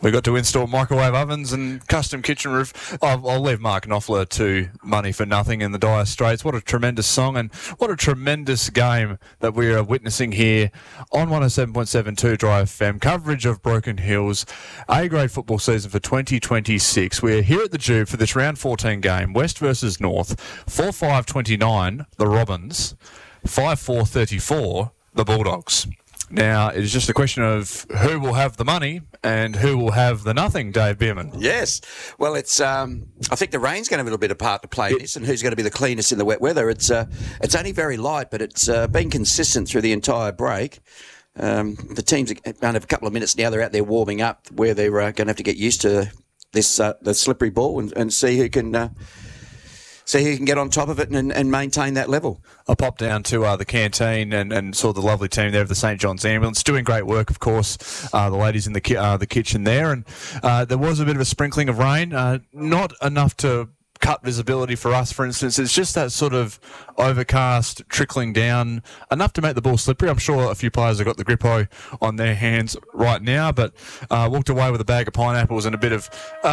We got to install microwave ovens and custom kitchen roof. I'll leave Mark Knopfler to Money for Nothing in the Dire Straits. What a tremendous song and what a tremendous game that we are witnessing here on 107.72 Dry FM. Coverage of Broken Hills A-grade football season for 2026. We are here at the Jube for this round 14 game. West versus North. 4-5-29, the Robins. 5-4-34, the Bulldogs. Now, it is just a question of who will have the money and who will have the nothing, Dave Bierman. Yes. Well, it's. I think the rain's going to have a little bit of part to play in this, and who's going to be the cleanest in the wet weather. It's only very light, but it's been consistent through the entire break. The teams are going to have a couple of minutes now. They're out there warming up, where they're going to have to get used to this the slippery ball and see who can. So he can get on top of it and maintain that level. I popped down to the canteen and saw the lovely team there of the St John's Ambulance doing great work, of course. The ladies in the kitchen there, and there was a bit of a sprinkling of rain, not enough to cut visibility for us, for instance. It's just that sort of overcast trickling down, enough to make the ball slippery. I'm sure a few players have got the grippo on their hands right now, but walked away with a bag of pineapples and a bit of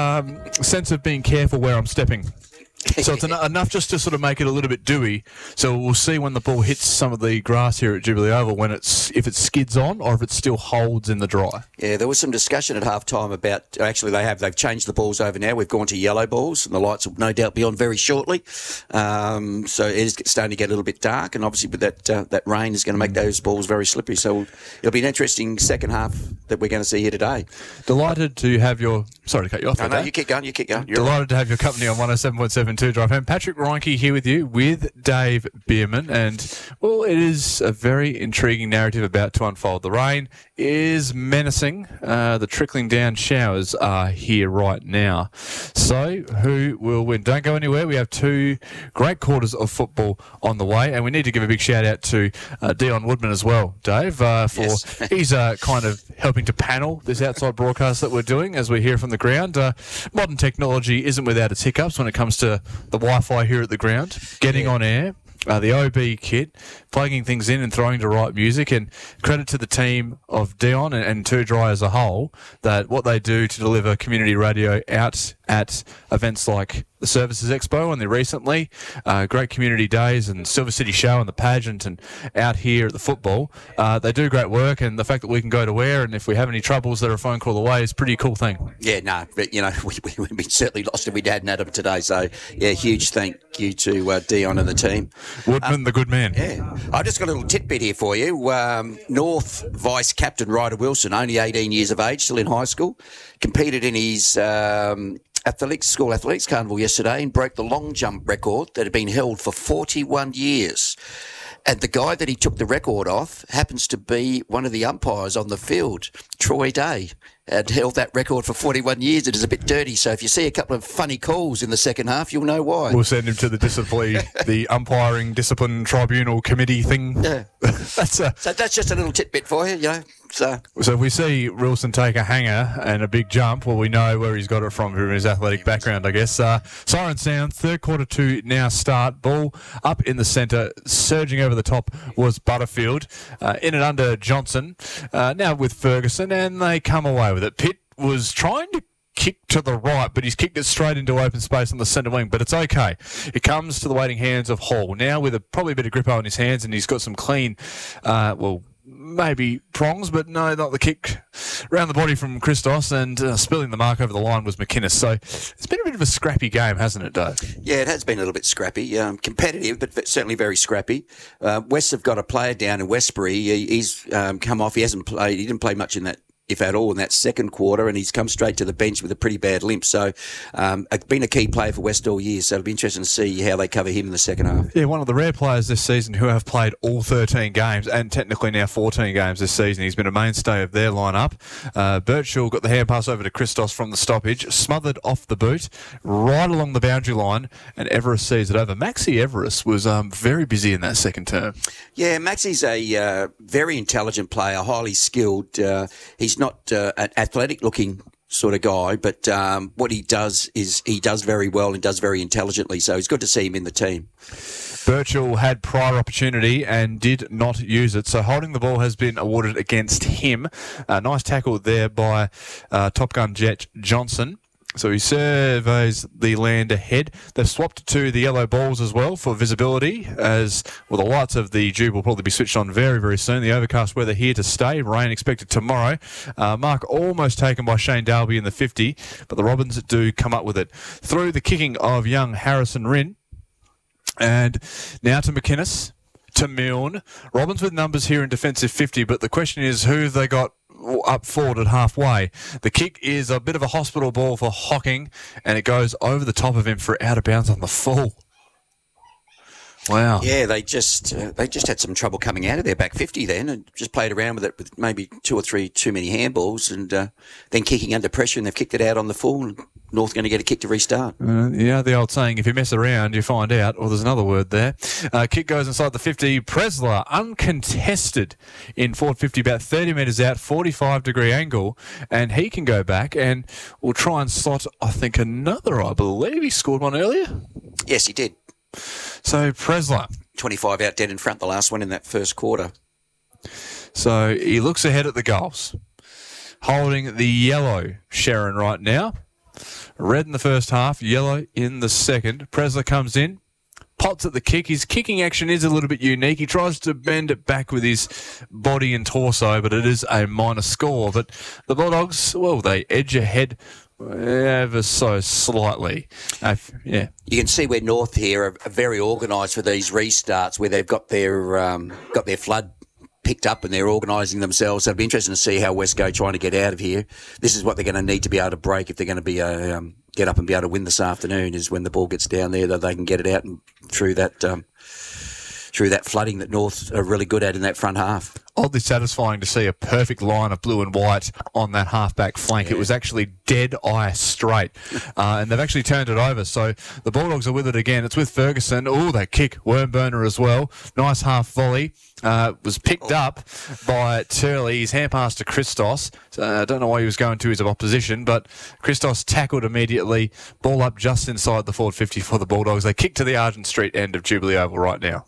sense of being careful where I'm stepping. So it's enough just to sort of make it a little bit dewy. So we'll see when the ball hits some of the grass here at Jubilee Oval if it skids on or if it still holds in the dry. Yeah, there was some discussion at half-time about, actually they've changed the balls over now. We've gone to yellow balls and the lights will no doubt be on very shortly. So it is starting to get a little bit dark, and obviously with that rain is going to make those balls very slippery. So it'll be an interesting second half that we're going to see here today. Delighted to have your... Sorry to cut you off. No, you keep going. Delighted to have your company on 107.72 Drive Home. Patrick Reinke here with you, with Dave Bierman, and, well, it is a very intriguing narrative about to unfold. The rain is menacing. The trickling down showers are here right now. So, who will win? Don't go anywhere. We have two great quarters of football on the way, and we need to give a big shout out to Dion Woodman as well, Dave, for he's kind of helping to panel this outside broadcast that we're doing as we hear from the ground. Modern technology isn't without its hiccups when it comes to the Wi-Fi here at the ground, getting on air. The OB kit, plugging things in and throwing to right music, and credit to the team of Dion and 2 Dry as a whole, that what they do to deliver community radio out at events like the Services Expo and the recently great community days and Silver City Show and the pageant and out here at the football. They do great work, and the fact that we can go to air and if we have any troubles, they're a phone call away is a pretty cool thing. Yeah, no, but you know, we'd be certainly lost if we hadn't had them today. So yeah, huge thank you to Dion and the team. Woodman, the good man. Yeah. I've just got a little tidbit here for you. North Vice Captain Ryder Wilson, only 18 years of age, still in high school, competed in his school athletics carnival yesterday and broke the long jump record that had been held for 41 years. And the guy that he took the record off happens to be one of the umpires on the field, Troy Day, had held that record for 41 years. It is a bit dirty, so if you see a couple of funny calls in the second half, you'll know why. We'll send him to the umpiring discipline tribunal committee thing. Yeah. So that's just a little tidbit for you, you know. So if we see Wilson take a hanger and a big jump, well, we know where he's got it from his athletic background, I guess. Siren sound, third quarter to now start. Ball up in the centre, surging over the top was Butterfield. In and under Johnson, now with Ferguson, and they come away with it. Pitt was trying to kick to the right, but he's kicked it straight into open space on the centre wing, but it's okay. It comes to the waiting hands of Hall. Now with probably a bit of grip in his hands, and he's got some clean, maybe prongs, but no, not the kick around the body from Christos, and spilling the mark over the line was McInnes. So it's been a bit of a scrappy game, hasn't it, Dave? Yeah, it has been a little bit scrappy. Competitive, but certainly very scrappy. West have got a player down in Westbury. He's come off. He hasn't played. He didn't play much in that, if at all, in that second quarter, and he's come straight to the bench with a pretty bad limp. So, been a key player for West all year, so it'll be interesting to see how they cover him in the second half. Yeah, one of the rare players this season who have played all 13 games, and technically now 14 games this season. He's been a mainstay of their lineup. Birchall got the hand pass over to Christos from the stoppage, smothered off the boot, right along the boundary line, and Everest sees it over. Maxi Everest was very busy in that second term. Yeah, Maxi's a very intelligent player, highly skilled. He's not an athletic-looking sort of guy, but what he does is he does very well and does very intelligently. So it's good to see him in the team. Birchall had prior opportunity and did not use it, so holding the ball has been awarded against him. Nice tackle there by Top Gun Jet Johnson. So he surveys the land ahead. They've swapped to the yellow balls as well for visibility, as well, the lights of the Jube will probably be switched on very, very soon. The overcast weather here to stay. Rain expected tomorrow. Mark almost taken by Shane Dalby in the 50, but the Robins do come up with it. Through the kicking of young Harrison Rinn. And now to McInnes, to Milne. Robins with numbers here in defensive 50, but the question is who have they got up forward at halfway. The kick is a bit of a hospital ball for Hocking, and it goes over the top of him for out of bounds on the full. Wow. Yeah, they just had some trouble coming out of their back 50 then, and just played around with it with maybe 2 or 3 too many handballs, and then kicking under pressure, and they've kicked it out on the full. North going to get a kick to restart. Yeah, the old saying, if you mess around, you find out. Or there's another word there. Kick goes inside the 50. Presler, uncontested in forward 50, about 30 metres out, 45-degree angle. And he can go back and will try and slot, I think, another, I believe. He scored one earlier? Yes, he did. So Presler. 25 out dead in front, the last one in that first quarter. So he looks ahead at the goals. Holding the yellow Sharon right now. Red in the first half, yellow in the second. Presler comes in, pots at the kick. His kicking action is a little bit unique. He tries to bend it back with his body and torso, but it is a minor score. But the Bulldogs, well, they edge ahead ever so slightly. Yeah. You can see where North here are very organised for these restarts, where they've got their flood picked up and they're organising themselves. So it'll be interesting to see how West go trying to get out of here. This is what they're going to need to be able to break if they're going to be get up and be able to win this afternoon, is when the ball gets down there that they can get it out and through that flooding that North are really good at in that front half. Oddly satisfying to see a perfect line of blue and white on that half-back flank. Yeah. It was actually dead eye straight. And they've actually turned it over. So the Bulldogs are with it again. It's with Ferguson. Oh, that kick. Worm burner as well. Nice half volley. Was picked up by Turley. His hand pass to Christos. I don't know why he was going to his opposition, but Christos tackled immediately. Ball up just inside the forward 50 for the Bulldogs. They kick to the Argent Street end of Jubilee Oval right now.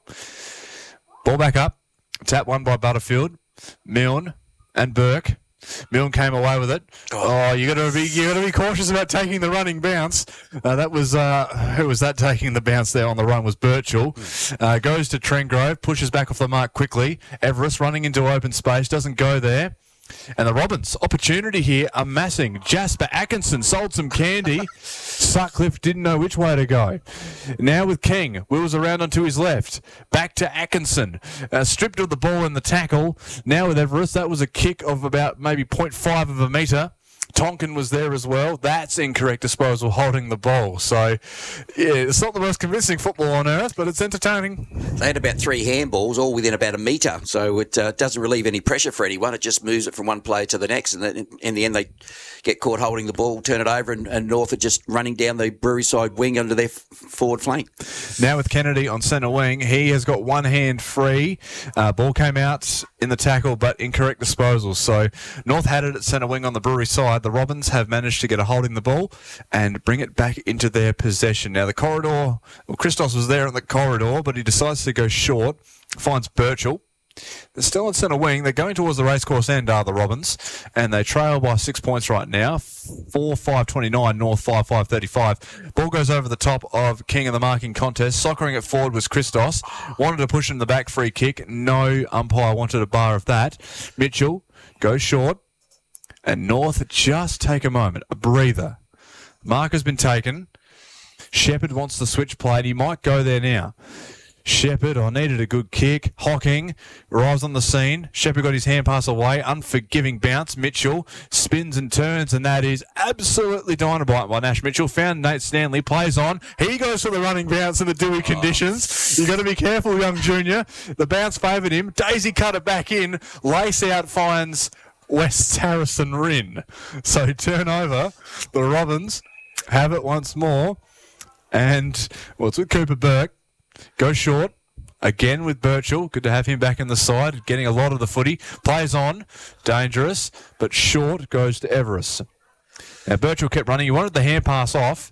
Ball back up. Tap one by Butterfield, Milne and Burke. Milne came away with it. Oh, you got to be cautious about taking the running bounce. That was who was that taking the bounce there on the run was Birchall. Goes to Trengrove, pushes back off the mark quickly. Everest running into open space, doesn't go there. And the Robins, opportunity here, amassing. Jasper Atkinson sold some candy. Sutcliffe didn't know which way to go. Now with King, wheels around onto his left. Back to Atkinson. Stripped of the ball in the tackle. Now with Everest, that was a kick of about maybe 0.5 of a metre. Tonkin was there as well. That's incorrect disposal, holding the ball. So, yeah, it's not the most convincing football on earth, but it's entertaining. They had about 3 handballs, all within about a metre, so it doesn't relieve any pressure for anyone. It just moves it from one player to the next, and then in the end they get caught holding the ball, turn it over, and North are just running down the Brewery side wing under their forward flank. Now with Kennedy on centre wing, he has got one hand free. Ball came out in the tackle, but incorrect disposal. So North had it at centre wing on the Brewery side. The Robins have managed to get a hold in the ball and bring it back into their possession. Now the corridor, well, Christos was there in the corridor, but he decides to go short, finds Birchall. They're still in centre wing. They're going towards the racecourse end, are the Robins, and they trail by 6 points right now. 4-5-29, North 5-5-35. Ball goes over the top of King in the marking contest. Soccering it forward was Christos. Wanted to push him the back, free kick. No umpire wanted a bar of that. Mitchell goes short, and North just take a moment, a breather. Mark has been taken. Shepherd wants the switch played. He might go there now. Shepherd, needed a good kick. Hocking arrives on the scene. Shepherd got his hand pass away. Unforgiving bounce. Mitchell spins and turns, and that is absolutely dynamite by Nash Mitchell. Found Nate Stanley, plays on. He goes for the running bounce in the dewy conditions. You've got to be careful, young junior. The bounce favoured him. Daisy cut it back in. Lace out finds West Harrison Rinn. So turnover. The Robins have it once more. And, well, it's with Cooper Burke. Go short. Again with Birchall. Good to have him back in the side. Getting a lot of the footy. Plays on. Dangerous. But short goes to Everest. Now, Birchall kept running. He wanted the hand pass off.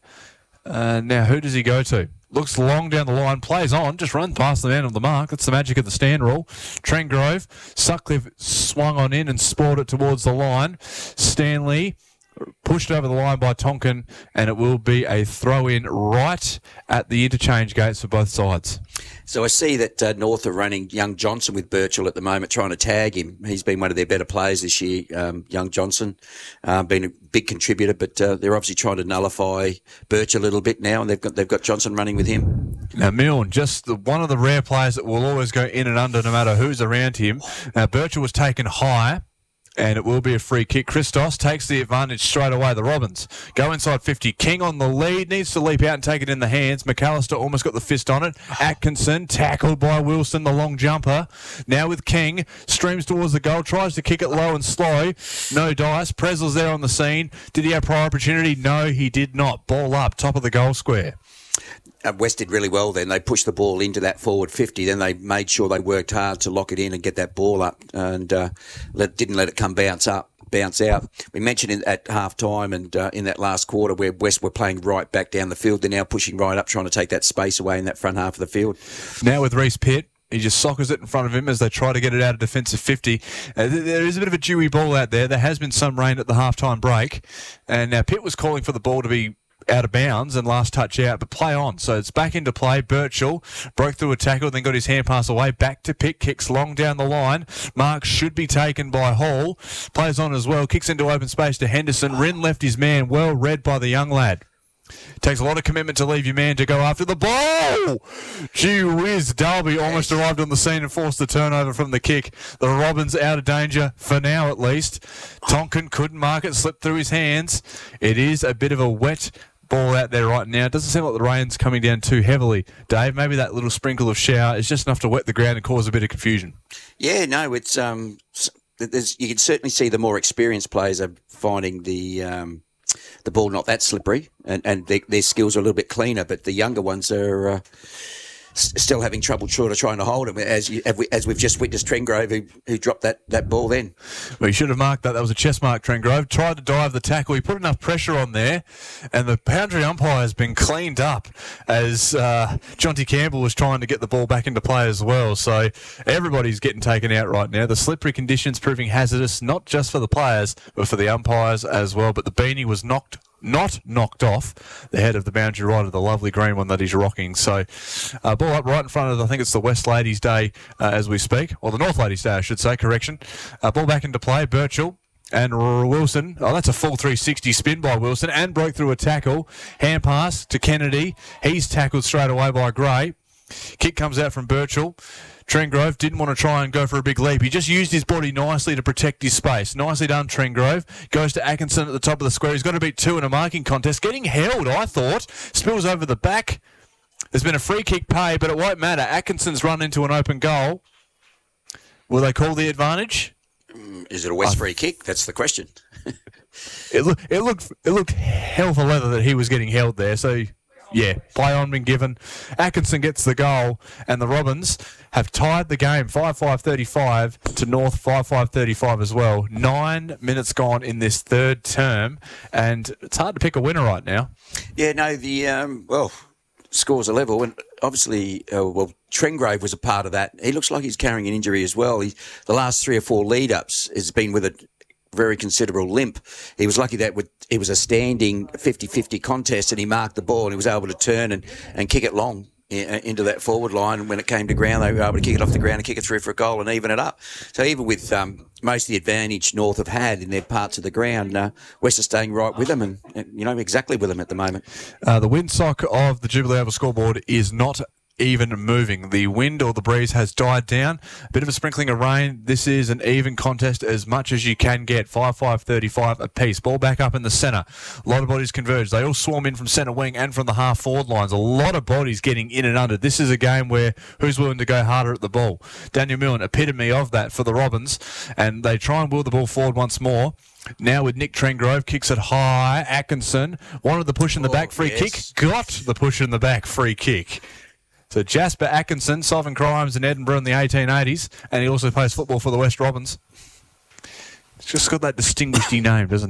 Now, who does he go to? Looks long down the line, plays on, just runs past the man on the mark. That's the magic of the stand rule. Trengrove, Sutcliffe swung on in and spoiled it towards the line. Stanley pushed over the line by Tonkin, and it will be a throw-in right at the interchange gates for both sides. So I see that North are running young Johnson with Birchall at the moment, trying to tag him. He's been one of their better players this year, young Johnson, been a big contributor, but they're obviously trying to nullify Birch a little bit now, and they've got Johnson running with him. Now, Milne, just one of the rare players that will always go in and under no matter who's around him. Now, Birchall was taken high, and it will be a free kick. Christos takes the advantage straight away. The Robins go inside 50. King on the lead, needs to leap out and take it in the hands. McAllister almost got the fist on it. Atkinson tackled by Wilson, the long jumper. Now with King, streams towards the goal, tries to kick it low and slow. No dice. Prezel's there on the scene. Did he have prior opportunity? No, he did not. Ball up, top of the goal square. West did really well then. They pushed the ball into that forward 50. Then they made sure they worked hard to lock it in and get that ball up, and didn't let it bounce out. We mentioned at half time and in that last quarter where West were playing right back down the field. They're now pushing right up, trying to take that space away in that front half of the field. Now with Reece Pitt, he just soccers it in front of him as they try to get it out of defensive 50. There is a bit of a dewy ball out there. There has been some rain at the half-time break. And now Pitt was calling for the ball to be out of bounds and last touch out, but play on. So it's back into play. Birchall broke through a tackle, then got his hand pass away. Back to Pitt, kicks long down the line. Mark should be taken by Hall. Plays on as well, kicks into open space to Henderson. Wren left his man, well read by the young lad. Takes a lot of commitment to leave your man to go after the ball. Gee whiz, Dalby almost arrived on the scene and forced the turnover from the kick. The Robins out of danger, for now at least. Tonkin couldn't mark it, slipped through his hands. It is a bit of a wet ball out there right now. It doesn't seem like the rain's coming down too heavily, Dave. Maybe that little sprinkle of shower is just enough to wet the ground and cause a bit of confusion. Yeah, no, it's you can certainly see the more experienced players are finding the ball not that slippery, and their skills are a little bit cleaner, but the younger ones are still having trouble trying to hold him, as we've just witnessed Trengrove who dropped that ball then. Well, he should have marked that. That was a chest mark, Trengrove. Tried to dive the tackle. He put enough pressure on there, and the boundary umpire has been cleaned up as Jonty Campbell was trying to get the ball back into play as well. So everybody's getting taken out right now. The slippery conditions proving hazardous, not just for the players, but for the umpires as well. But the beanie was not knocked off the head of the boundary right of the lovely green one that he's rocking. So ball up right in front of, I think it's the West Ladies' Day as we speak, or the North Ladies' Day I should say, correction. Ball back into play, Birchall and Wilson. Oh, that's a full 360 spin by Wilson and broke through a tackle. Hand pass to Kennedy. He's tackled straight away by Gray. Kick comes out from Birchall. Trengrove didn't want to try and go for a big leap. He just used his body nicely to protect his space. Nicely done, Trengrove. Goes to Atkinson at the top of the square. He's got to beat two in a marking contest. Getting held, I thought. Spills over the back. There's been a free kick pay, but it won't matter. Atkinson's run into an open goal. Will they call the advantage? Is it a West free kick? That's the question. It looked hell for leather that he was getting held there. So, yeah, play on been given. Atkinson gets the goal, and the Robins have tied the game 5-5-35 to North 5-5-35 as well. 9 minutes gone in this third term, and it's hard to pick a winner right now. Yeah, no, the scores are level, and obviously, Trengrove was a part of that. He looks like he's carrying an injury as well. The last 3 or 4 lead-ups has been with a very considerable limp. He was lucky that it was a standing 50-50 contest, and he marked the ball and he was able to turn and kick it long into that forward line. And when it came to ground, they were able to kick it off the ground and kick it through for a goal and even it up. So even with most of the advantage North have had in their parts of the ground, West are staying right with them and exactly with them at the moment. The windsock of the Jubilee Oval scoreboard is not even moving. The wind or the breeze has died down. A bit of a sprinkling of rain. This is an even contest as much as you can get. 5-5-35 apiece. Ball back up in the centre. A lot of bodies converge. They all swarm in from centre wing and from the half forward lines. A lot of bodies getting in and under. This is a game where who's willing to go harder at the ball? Daniel Milne, epitome of that for the Robins, and they try and wheel the ball forward once more. Now with Nick Trengrove, kicks it high. Atkinson wanted the push in the back, free kick. Got the push in the back, free kick. So Jasper Atkinson, solving crimes in Edinburgh in the 1880s, and he also plays football for the West Robins. He's just got that distinguished name, doesn't he?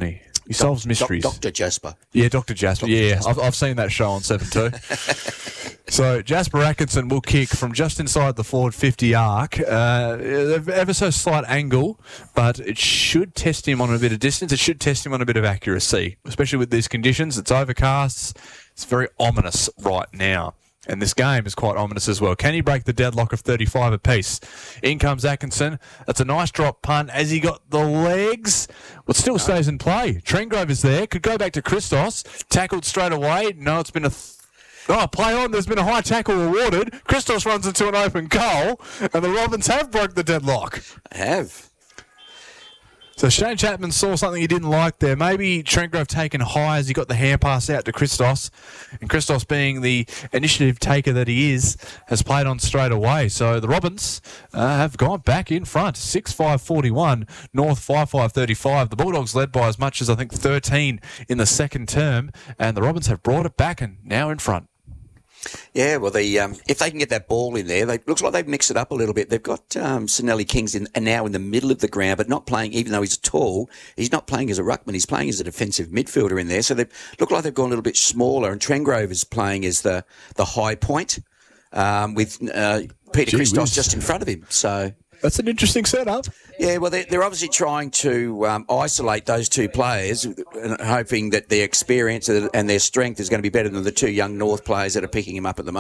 He solves mysteries. Dr. Jasper. Yeah, Dr. Jasper. I've seen that show on 7 too. So Jasper Atkinson will kick from just inside the forward 50 arc. Ever so slight angle, but it should test him on a bit of distance. It should test him on a bit of accuracy, especially with these conditions. It's overcast. It's very ominous right now. And this game is quite ominous as well. Can he break the deadlock of 35 apiece? In comes Atkinson. That's a nice drop punt. Has he got the legs? Well, it still stays in play. Trengrove is there. Could go back to Christos. Tackled straight away. No, it's been a... play on. There's been a high tackle awarded. Christos runs into an open goal. And the Robins have broke the deadlock. Have. So Shane Chapman saw something he didn't like there. Maybe Trengrove taken high as he got the hand pass out to Christos. And Christos, being the initiative taker that he is, has played on straight away. So the Robins have gone back in front. 6-5-41, North 5-5-35. The Bulldogs led by as much as, I think, 13 in the second term. And the Robins have brought it back and now in front. Yeah, well, if they can get that ball in there, looks like they've mixed it up a little bit. They've got Sinelli Kings now in the middle of the ground, but not playing, even though he's tall, he's not playing as a ruckman, he's playing as a defensive midfielder in there. So they look like they've gone a little bit smaller, and Trengrove is playing as the high point with Peter Christos just in front of him. So that's an interesting setup. Yeah, well, they're obviously trying to isolate those two players, hoping that their experience and their strength is going to be better than the two young North players that are picking him up at the moment.